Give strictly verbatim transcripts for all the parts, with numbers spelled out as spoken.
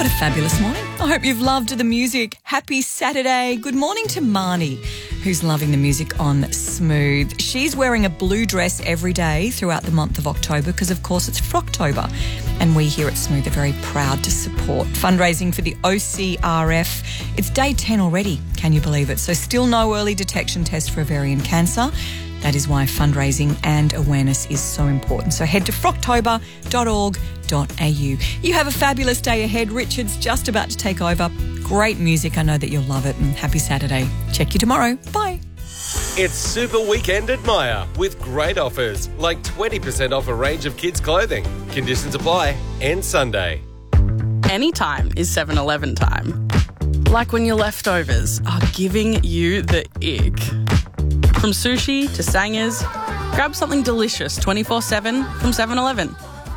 What a fabulous morning. I hope you've loved the music. Happy Saturday. Good morning to Marnie, who's loving the music on Smooth. She's wearing a blue dress every day throughout the month of October because, of course, it's Frocktober. And we here at Smooth are very proud to support fundraising for the O C R F. It's day ten already, can you believe it? So still no early detection test for ovarian cancer. That is why fundraising and awareness is so important. So head to frocktober dot org dot a u. You have a fabulous day ahead. Richard's just about to take over. Great music. I know that you'll love it. And happy Saturday. Check you tomorrow. Bye. It's Super Weekend at Myer with great offers like twenty percent off a range of kids' clothing. Conditions apply. End Sunday. Anytime is seven eleven time. Like when your leftovers are giving you the ick. From sushi to sangers, grab something delicious twenty-four seven from seven eleven.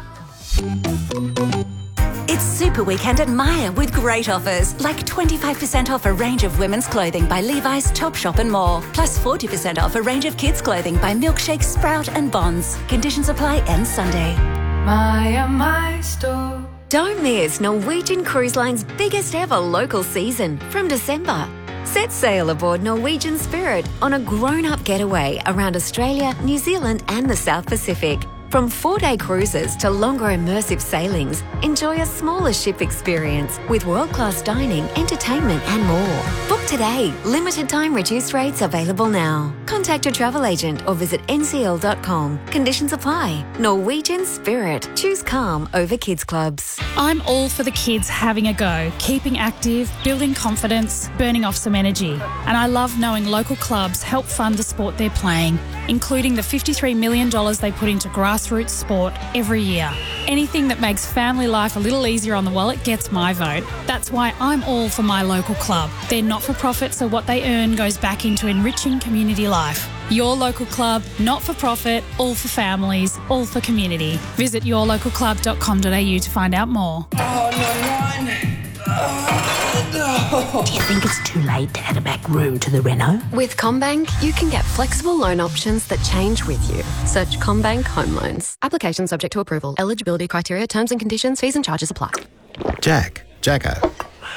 It's Super Weekend at Myer with great offers, like twenty-five percent off a range of women's clothing by Levi's, Topshop and more, plus forty percent off a range of kids' clothing by Milkshake, Sprout and Bonds. Conditions apply end Sunday. Myer, my store. Don't miss Norwegian Cruise Line's biggest ever local season from December. Set sail aboard Norwegian Spirit on a grown-up getaway around Australia, New Zealand and the South Pacific. From four-day cruises to longer immersive sailings, enjoy a smaller ship experience with world-class dining, entertainment and more. Book today. Limited time reduced rates available now. Contact your travel agent or visit n c l dot com. Conditions apply. Norwegian Spirit. Choose calm over kids clubs. I'm all for the kids having a go, keeping active, building confidence, burning off some energy. And I love knowing local clubs help fund the sport they're playing, including the fifty-three million dollars they put into grassroots sport every year. Anything that makes family life a little easier on the wallet gets my vote. That's why I'm all for my local club. They're not-for-profit, so what they earn goes back into enriching community life. Your local club, not-for-profit, all for families, all for community. Visit your local club dot com dot a u to find out more. Oh, no, mine. Oh, no. Do you think it's too late to add a back room to the reno? With CommBank, you can get flexible loan options that change with you. Search CommBank Home Loans. Application subject to approval. Eligibility criteria, terms and conditions, fees and charges apply. Jack. Jacko.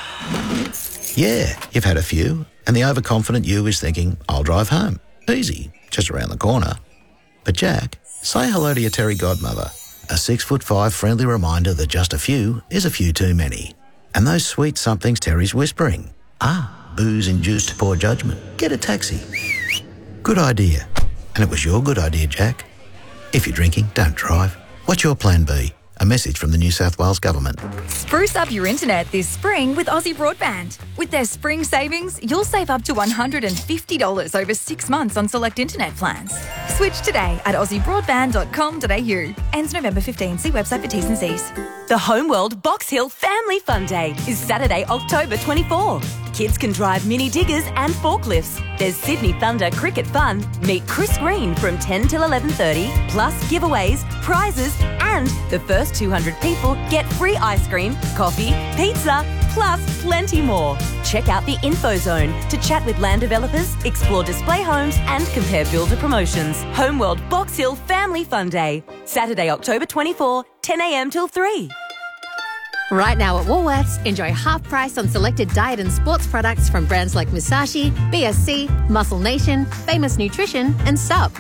Yeah, you've had a few, and the overconfident you is thinking, I'll drive home. Easy, just around the corner. But Jack, say hello to your Terry godmother. A six foot five friendly reminder that just a few is a few too many. And those sweet somethings Terry's whispering. Ah, booze-induced poor judgment. Get a taxi. Good idea. And it was your good idea, Jack. If you're drinking, don't drive. What's your plan B? A message from the New South Wales Government. Spruce up your internet this spring with Aussie Broadband. With their spring savings, you'll save up to one hundred fifty dollars over six months on select internet plans. Switch today at aussie broadband dot com dot a u. Ends November fifteenth. See website for T's and C's. The Homeworld Box Hill Family Fun Day is Saturday, October twenty-fourth. Kids can drive mini diggers and forklifts. There's Sydney Thunder cricket fun. Meet Chris Green from ten till eleven thirty, plus giveaways, prizes, and the first two hundred people get free ice cream, coffee, pizza, plus plenty more. Check out the Info Zone to chat with land developers, explore display homes, and compare builder promotions. Homeworld Box Hill Family Fun Day, Saturday, October twenty-fourth, ten a m till three. Right now at Woolworths, enjoy half price on selected diet and sports products from brands like Musashi, B S C, Muscle Nation, Famous Nutrition and Sup.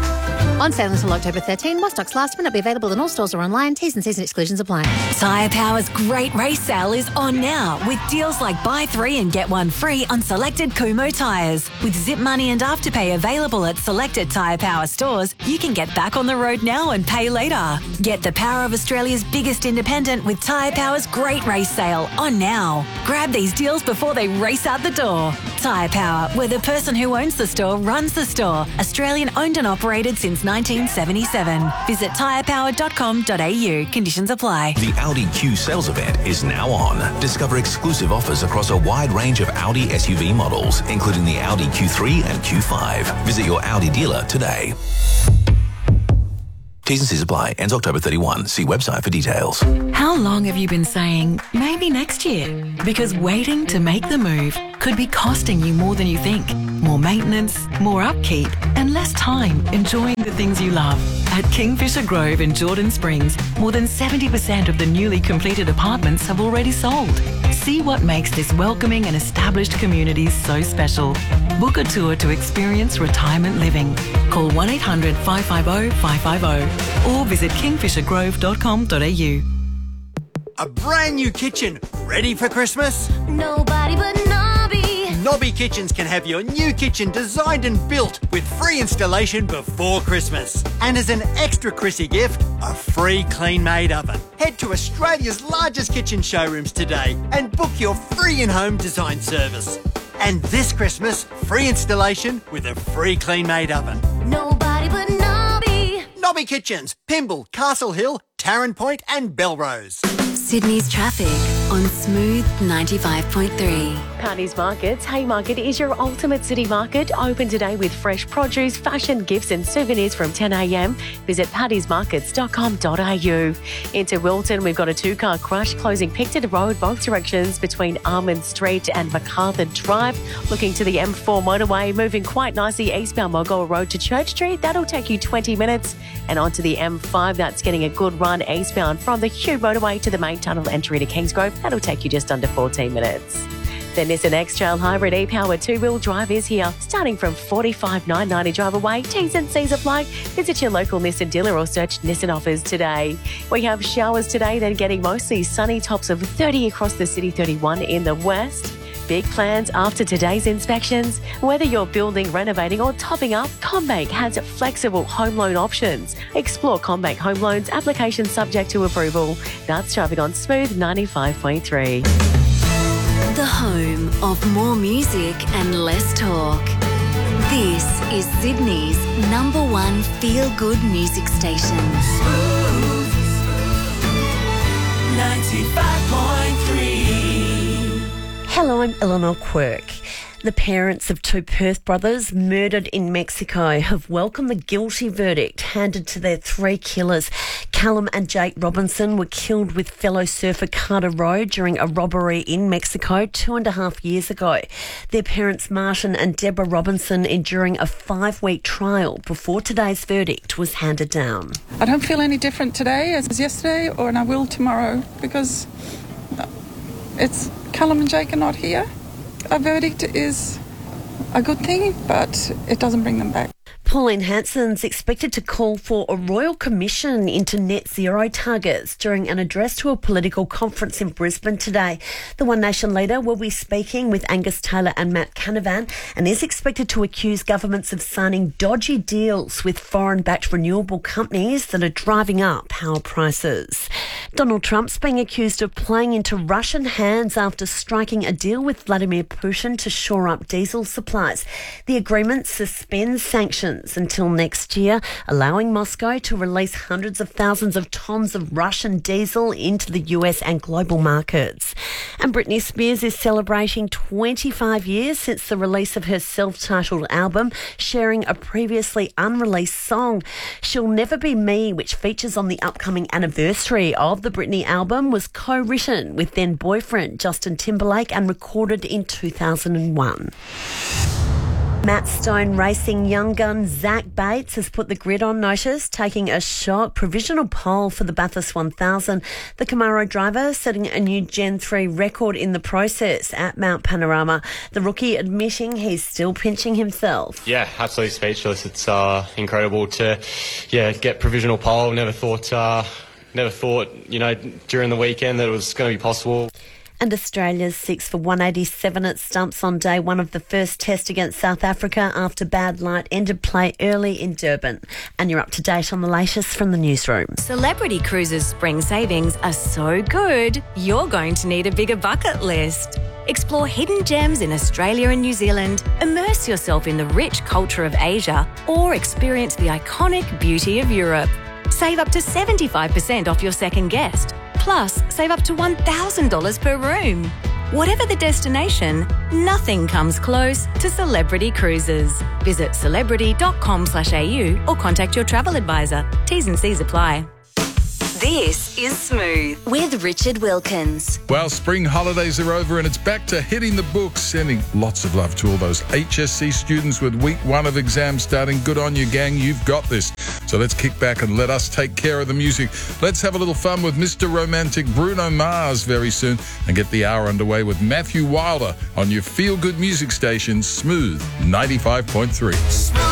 On sale until October thirteenth, while stocks last, may not be available in all stores or online. T's and C's and exclusions apply. Tyre Power's great race sale is on now with deals like buy three and get one free on selected Kumho tyres. With Zip Money and Afterpay available at selected Tyre Power stores, you can get back on the road now and pay later. Get the power of Australia's biggest independent with Tyre Power's great race sale on now. Grab these deals before they race out the door. Tyre Power, where the person who owns the store runs the store. Australian owned and operated since nineteen seventy-seven. Visit tyre power dot com dot a u. Conditions apply. The Audi Q sales event is now on. Discover exclusive offers across a wide range of Audi S U V models, including the Audi Q three and Q five. Visit your Audi dealer today. T's and C's apply. Ends October thirty-first. See website for details. How long have you been saying, maybe next year? Because waiting to make the move could be costing you more than you think. More maintenance, more upkeep, and less time enjoying the things you love. At Kingfisher Grove in Jordan Springs, more than seventy percent of the newly completed apartments have already sold. See what makes this welcoming and established community so special. Book a tour to experience retirement living. Call one eight hundred five five zero five five zero or visit kingfisher grove dot com dot a u. A brand new kitchen, ready for Christmas? Nobody but Nobby. Nobby Kitchens can have your new kitchen designed and built with free installation before Christmas. And as an extra Chrissy gift, a free clean-made oven. Head to Australia's largest kitchen showrooms today and book your free in-home design service. And this Christmas, free installation with a free clean-made oven. Nobody but Nobby. Nobby Kitchens, Pymble, Castle Hill, Tarrant Point and Belrose. Sydney's traffic on Smooth ninety-five point three. Paddy's Markets Haymarket is your ultimate city market. Open today with fresh produce, fashion, gifts and souvenirs from ten a m. Visit paddys markets dot com dot a u. Into Wilton, we've got a two-car crash closing Picton Road both directions between Armand Street and MacArthur Drive. Looking to the M four motorway, moving quite nicely eastbound Mulgoa Road to Church Street. That'll take you twenty minutes. And onto the M five, that's getting a good run eastbound from the Hugh motorway to the main tunnel entry to Kingsgrove. That'll take you just under fourteen minutes. The Nissan X-Trail Hybrid e-Power two-wheel drive is here, starting from forty-five thousand nine hundred ninety drive away. T's and C's apply. Visit your local Nissan dealer or search Nissan offers today. We have showers today, then getting mostly sunny, tops of thirty across the city, thirty-one in the west. Big plans after today's inspections. Whether you're building, renovating or topping up, CommBank has flexible home loan options. Explore CommBank Home Loans, application subject to approval. That's traffic on Smooth ninety-five point three. The home of more music and less talk. This is Sydney's number one feel-good music station. Smooth ninety-five point three. Hello, I'm Eleanor Quirk. The parents of two Perth brothers murdered in Mexico have welcomed the guilty verdict handed to their three killers. Callum and Jake Robinson were killed with fellow surfer Carter Rowe during a robbery in Mexico two and a half years ago. Their parents, Martin and Deborah Robinson, enduring a five-week trial before today's verdict was handed down. I don't feel any different today as yesterday, or and I will tomorrow, because it's Callum and Jake are not here. A verdict is a good thing, but it doesn't bring them back. Pauline Hanson's expected to call for a royal commission into net zero targets during an address to a political conference in Brisbane today. The One Nation leader will be speaking with Angus Taylor and Matt Canavan and is expected to accuse governments of signing dodgy deals with foreign-backed renewable companies that are driving up power prices. Donald Trump's being accused of playing into Russian hands after striking a deal with Vladimir Putin to shore up diesel supplies. The agreement suspends sanctions until next year, allowing Moscow to release hundreds of thousands of tonnes of Russian diesel into the U S and global markets. And Britney Spears is celebrating twenty-five years since the release of her self-titled album, sharing a previously unreleased song. She'll Never Be Me, which features on the upcoming anniversary of the Britney album, was co-written with then-boyfriend Justin Timberlake and recorded in two thousand one. Matt Stone Racing young gun Zach Bates has put the grid on notice, taking a shock provisional pole for the Bathurst one thousand. The Camaro driver setting a new Gen three record in the process at Mount Panorama. The rookie admitting he's still pinching himself. Yeah, absolutely speechless. It's uh, incredible to yeah get provisional pole. Never thought, uh, never thought, you know, during the weekend that it was going to be possible. And Australia's six for one eighty-seven at stumps on day one of the first test against South Africa after bad light ended play early in Durban. And you're up to date on the latest from the newsroom. Celebrity Cruises spring savings are so good, you're going to need a bigger bucket list. Explore hidden gems in Australia and New Zealand, immerse yourself in the rich culture of Asia, or experience the iconic beauty of Europe. Save up to seventy-five percent off your second guest. Plus, save up to one thousand dollars per room. Whatever the destination, nothing comes close to Celebrity Cruises. Visit celebrity dot com slash a u or contact your travel advisor. T's and C's apply. This is Smooth with Richard Wilkins. Well, spring holidays are over and it's back to hitting the books. Sending lots of love to all those H S C students with week one of exams starting. Good on you, gang. You've got this. So let's kick back and let us take care of the music. Let's have a little fun with Mister Romantic Bruno Mars very soon and get the hour underway with Matthew Wilder on your feel-good music station, Smooth ninety-five point three.